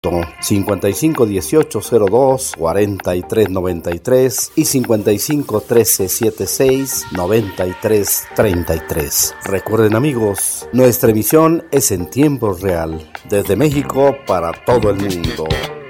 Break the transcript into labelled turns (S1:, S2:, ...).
S1: 551802-4393 y 551376-9333. Recuerden, amigos, nuestra emisión es en tiempo real, desde México para todo el mundo.